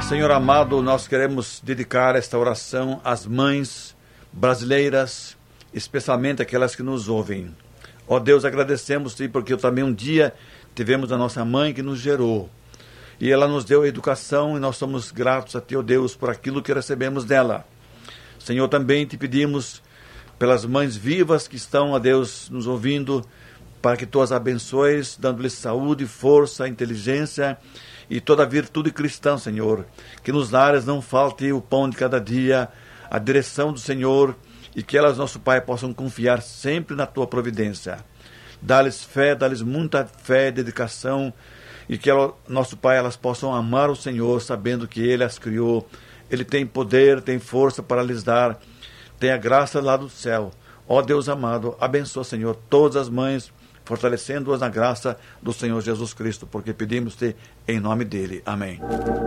Senhor amado, nós queremos dedicar esta oração às mães brasileiras, especialmente aquelas que nos ouvem. Ó Deus, agradecemos-te porque também um dia tivemos a nossa mãe que nos gerou. E ela nos deu a educação e nós somos gratos a ti, ó Deus, por aquilo que recebemos dela. Senhor, também te pedimos pelas mães vivas que estão, ó Deus, nos ouvindo, para que tu as abençoes, dando-lhes saúde, força, inteligência e toda a virtude cristã, Senhor. Que nos lares não falte o pão de cada dia, a direção do Senhor, e que elas, nosso Pai, possam confiar sempre na tua providência. Dá-lhes fé, dá-lhes muita fé, dedicação, e que, nosso Pai, elas possam amar o Senhor, sabendo que Ele as criou. Ele tem poder, tem força para lhes dar, tem a graça lá do céu. Ó Deus amado, abençoa, Senhor, todas as mães, fortalecendo-as na graça do Senhor Jesus Cristo, porque pedimos-te em nome dele. Amém.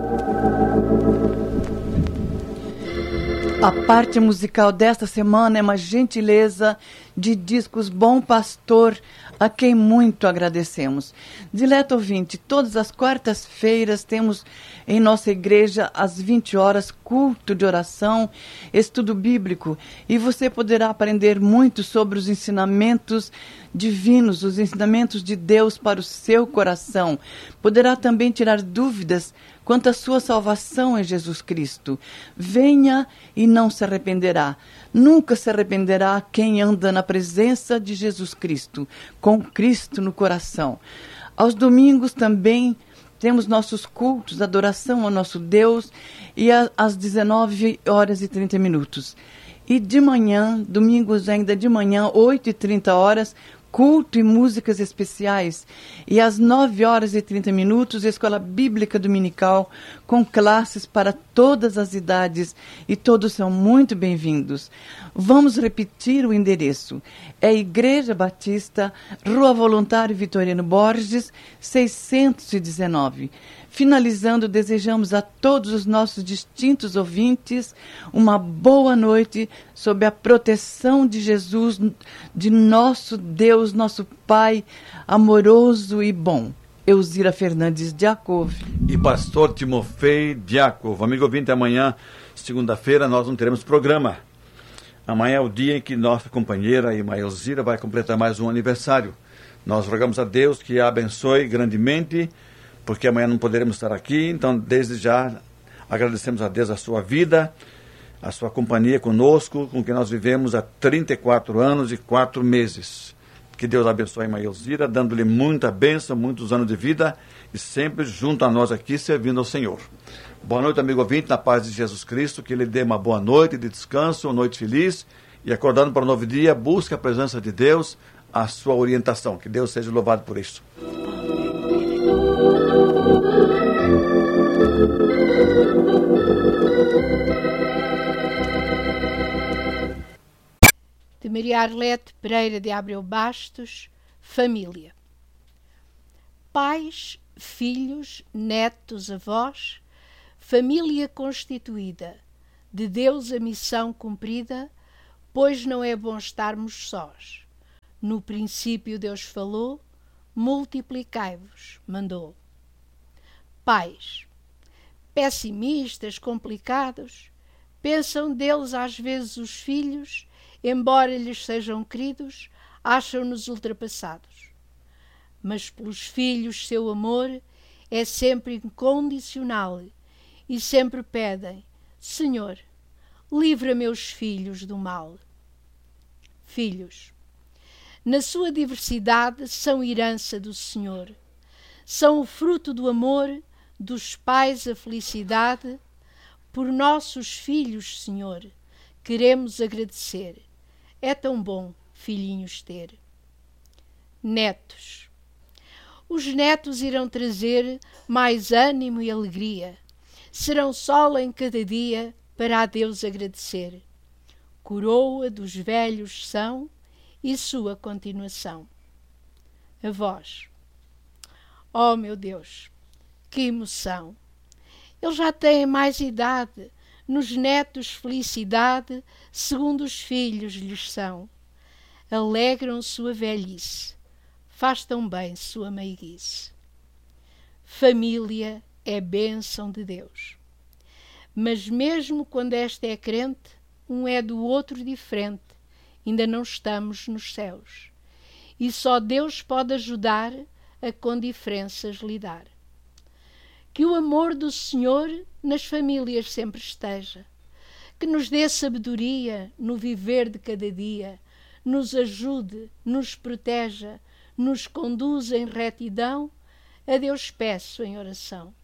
A parte musical desta semana é uma gentileza de Discos Bom Pastor, a quem muito agradecemos. Dileto ouvinte, todas as quartas-feiras temos em nossa igreja, às 20 horas, culto de oração, estudo bíblico, e você poderá aprender muito sobre os ensinamentos divinos, os ensinamentos de Deus para o seu coração. Poderá também tirar dúvidas quanto à sua salvação em Jesus Cristo. Venha e não se arrependerá. Nunca se arrependerá quem anda na presença de Jesus Cristo, com Cristo no coração. Aos domingos também temos nossos cultos, adoração ao nosso Deus, e às 19 horas e 30 minutos. E de manhã, domingos ainda de manhã, 8h30, culto e músicas especiais. E às 9 horas e 30 minutos, Escola Bíblica Dominical, com classes para todas as idades, e todos são muito bem-vindos. Vamos repetir o endereço. É Igreja Batista, Rua Voluntário Vitorino Borges, 619. Finalizando, desejamos a todos os nossos distintos ouvintes uma boa noite sob a proteção de Jesus, de nosso Deus, nosso Pai amoroso e bom. Elzira Fernandes Diakov. E pastor Timofei Diakov. Amigo ouvinte, amanhã, segunda-feira, nós não teremos programa. Amanhã é o dia em que nossa companheira, a irmã Elzira, vai completar mais um aniversário. Nós rogamos a Deus que a abençoe grandemente, porque amanhã não poderemos estar aqui. Então, desde já, agradecemos a Deus a sua vida, a sua companhia conosco, com que nós vivemos há 34 anos e 4 meses. Que Deus abençoe a irmã Elzira, dando-lhe muita bênção, muitos anos de vida, e sempre junto a nós aqui, servindo ao Senhor. Boa noite, amigo ouvinte, na paz de Jesus Cristo, que Ele dê uma boa noite de descanso, uma noite feliz, e acordando para um novo dia, busque a presença de Deus, a sua orientação. Que Deus seja louvado por isso. De Maria Arlete Pereira de Abreu Bastos, família. Pais, filhos, netos, avós, família constituída, de Deus a missão cumprida, pois não é bom estarmos sós. No princípio Deus falou, multiplicai-vos, mandou. Pais, pessimistas, complicados, pensam deles às vezes os filhos, embora lhes sejam queridos, acham-nos ultrapassados. Mas pelos filhos seu amor é sempre incondicional e sempre pedem, Senhor, livra meus filhos do mal. Filhos, na sua diversidade são herança do Senhor, são o fruto do amor dos pais a felicidade. Por nossos filhos, Senhor, queremos agradecer. É tão bom filhinhos ter. Netos. Os netos irão trazer mais ânimo e alegria. Serão sol em cada dia para a Deus agradecer. Coroa dos velhos são e sua continuação. Avós. Oh, meu Deus, que emoção! Eles já têm mais idade, nos netos felicidade, segundo os filhos lhes são. Alegram sua velhice, faz tão bem sua meiguice. Família é bênção de Deus. Mas mesmo quando esta é crente, um é do outro diferente. Ainda não estamos nos céus. E só Deus pode ajudar a com diferenças lidar. Que o amor do Senhor nas famílias sempre esteja. Que nos dê sabedoria no viver de cada dia, nos ajude, nos proteja, nos conduza em retidão. A Deus peço em oração.